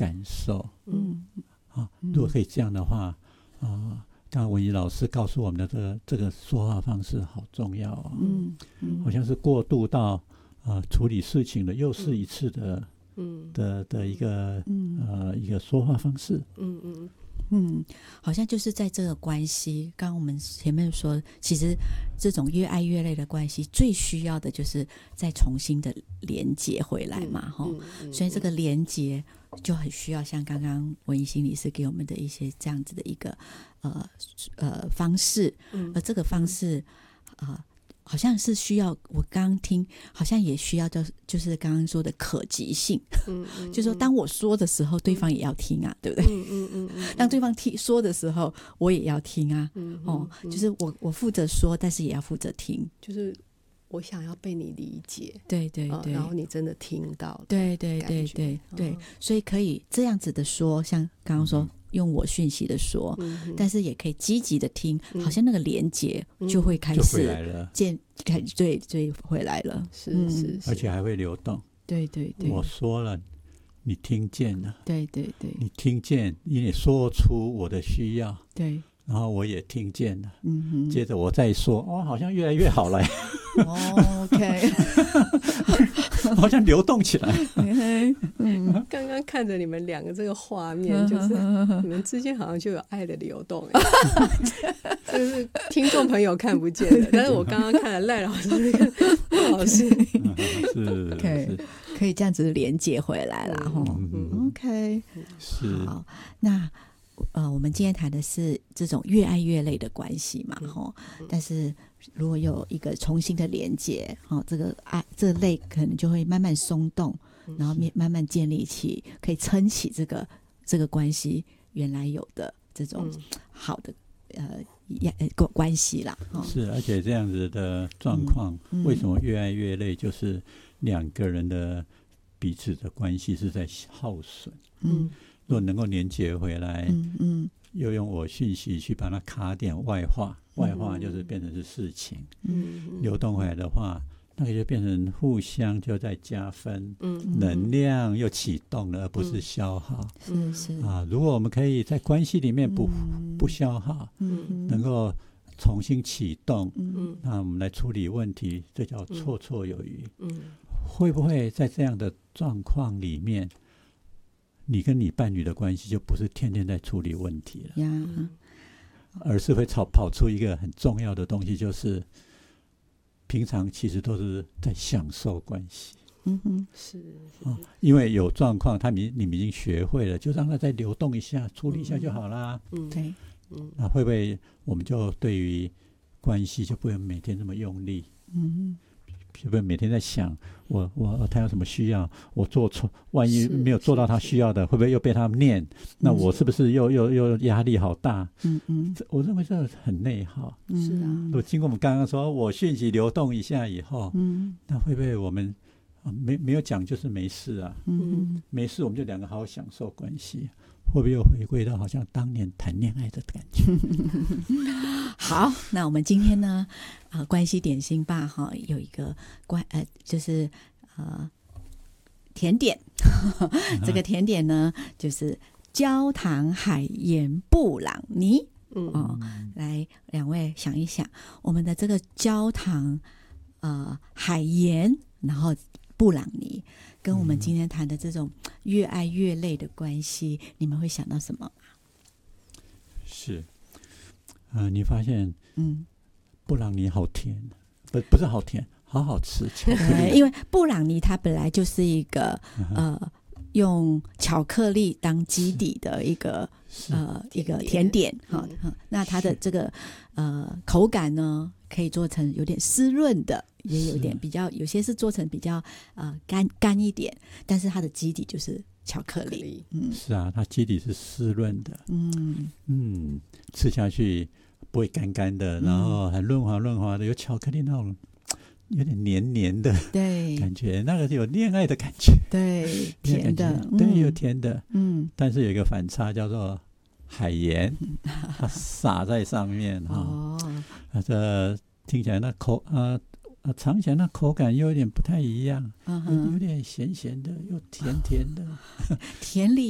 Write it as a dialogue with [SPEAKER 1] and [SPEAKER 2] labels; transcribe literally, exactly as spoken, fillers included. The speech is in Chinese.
[SPEAKER 1] 感受。
[SPEAKER 2] 嗯，
[SPEAKER 1] 啊，如果可以这样的话，啊，刚刚文怡老师告诉我们的这个这个说话方式好重要啊。
[SPEAKER 2] 嗯嗯，
[SPEAKER 1] 好像是过渡到呃处理事情的又是一次的。
[SPEAKER 3] 嗯
[SPEAKER 1] 的的一个、
[SPEAKER 2] 嗯、
[SPEAKER 1] 呃一个说话方式，
[SPEAKER 3] 嗯嗯
[SPEAKER 2] 嗯，好像就是在这个关系，刚刚我们前面说，其实这种越爱越累的关系，最需要的就是再重新的连接回来嘛，哈、
[SPEAKER 3] 嗯嗯，
[SPEAKER 2] 所以这个连接就很需要像刚刚文怡心理师给我们的一些这样子的一个呃呃方式，
[SPEAKER 3] 嗯
[SPEAKER 2] 而这个方式呃好像是需要，我刚刚听好像也需要就就是刚刚说的可及性，
[SPEAKER 3] 嗯嗯，
[SPEAKER 2] 就是说当我说的时候，对方也要听啊，对不对？
[SPEAKER 3] 嗯嗯嗯嗯，
[SPEAKER 2] 当对方听说的时候，我也要听啊，
[SPEAKER 3] 嗯
[SPEAKER 2] 哦，就是我我负责说，但是也要负责听，
[SPEAKER 3] 就是我想要被你理解，
[SPEAKER 2] 对对对，
[SPEAKER 3] 然后你真的听到，
[SPEAKER 2] 对对对对对，所以可以这样子的说，像刚刚说。用我讯息的说、嗯，但是也可以积极的听、嗯，好像那个连结就会开始建，开对对回来了，
[SPEAKER 3] 是是、嗯，
[SPEAKER 1] 而且还会流动。
[SPEAKER 2] 对对对，
[SPEAKER 1] 我说了，你听见了，
[SPEAKER 2] 对对对，
[SPEAKER 1] 你听见，你也说出我的需要，
[SPEAKER 2] 对，
[SPEAKER 1] 然后我也听见了，
[SPEAKER 2] 嗯哼，
[SPEAKER 1] 接着我再说，哦，好像越来越好了。
[SPEAKER 2] 哦 ，OK，
[SPEAKER 1] 好像流动起来。
[SPEAKER 3] 嗯，刚刚看着你们两个这个画面，就是你们之间好像就有爱的流动，就是听众朋友看不见的，但是我刚刚看了赖老师跟陆老师，
[SPEAKER 1] 是
[SPEAKER 2] 可以可以这样子连接回来了哈、嗯。OK，
[SPEAKER 1] 是
[SPEAKER 2] 好，那。呃，我们今天谈的是这种越爱越累的关系嘛，哈、嗯，但是如果有一个重新的连接，哈，这个爱这个累可能就会慢慢松动，然后慢慢建立起，可以撑起这个这个关系原来有的这种好的、嗯、呃关系啦。
[SPEAKER 1] 是，而且这样子的状况、嗯嗯，为什么越爱越累？就是两个人的彼此的关系是在耗损。嗯。如果能够连接回来，嗯嗯，又用我讯息去把它卡点外化，嗯、外化就是变成是事情，嗯，流动回来的话，那个就变成互相就在加分，嗯，能量又启动了，而不是消耗，
[SPEAKER 2] 是是
[SPEAKER 1] 啊。如果我们可以在关系里面不、嗯、不消耗，嗯，能够重新启动，嗯，那我们来处理问题，这叫绰绰有余，嗯，会不会在这样的状况里面？你跟你伴侣的关系就不是天天在处理问题了，
[SPEAKER 2] yeah.
[SPEAKER 1] 而是会跑跑出一个很重要的东西，就是平常其实都是在享受关系。
[SPEAKER 2] 嗯哼，
[SPEAKER 3] 是、
[SPEAKER 1] 哦、因为有状况，他们你们已经学会了，就让它再流动一下，处理一下就好啦。
[SPEAKER 2] 嗯，对，
[SPEAKER 3] 嗯，
[SPEAKER 1] 那会不会我们就对于关系就不会每天这么用力？
[SPEAKER 2] 嗯。
[SPEAKER 1] 会不会每天在想我我他有什么需要，我做错，万一没有做到他需要的，会不会又被他念？那我是不是又又又压力好大？
[SPEAKER 2] 嗯嗯，
[SPEAKER 1] 我认为这很内耗。
[SPEAKER 3] 是啊，
[SPEAKER 1] 如果经过我们刚刚说，我讯息流动一下以后，
[SPEAKER 2] 嗯，
[SPEAKER 1] 那会不会我们、啊、没没有讲就是没事啊？
[SPEAKER 2] 嗯，
[SPEAKER 1] 没事，我们就两个好好享受关系。会不会又回归到好像当年谈恋爱的感觉？
[SPEAKER 2] 好，那我们今天呢，呃，关系点心吧哈，有一个关呃，就是呃甜点，这个甜点呢就是焦糖海盐布朗尼，
[SPEAKER 3] 嗯
[SPEAKER 2] 哦，来两位想一想，我们的这个焦糖呃海盐，然后布朗尼。跟我们今天谈的这种越爱越累的关系，你们会想到什么？
[SPEAKER 1] 是，呃，你发现，
[SPEAKER 2] 嗯，
[SPEAKER 1] 布朗尼好甜，不不是好甜，好好吃，巧克力。
[SPEAKER 2] 因为布朗尼它本来就是一个、嗯、呃用巧克力当基底的一个呃一个甜点，哈、嗯，那它的这个呃口感呢，可以做成有点湿润的。也有点比较，有些是做成比较呃干干一点，但是它的基底就是巧克力。嗯，
[SPEAKER 1] 是啊，它基底是湿润的。
[SPEAKER 2] 嗯
[SPEAKER 1] 嗯，吃下去不会干干的，然后很润滑润滑的，有巧克力那种有点黏黏的
[SPEAKER 2] 对
[SPEAKER 1] 感觉，那个是有恋爱的感觉。
[SPEAKER 2] 对，甜的，
[SPEAKER 1] 对，嗯、有甜的。
[SPEAKER 2] 嗯，
[SPEAKER 1] 但是有一个反差叫做海盐，它撒在上面哈。
[SPEAKER 2] 哦，
[SPEAKER 1] 啊，这听起来那口啊。啊，尝起来那口感又有点不太一样，
[SPEAKER 2] 嗯、
[SPEAKER 1] 有点咸咸的，又甜甜的，
[SPEAKER 2] 甜里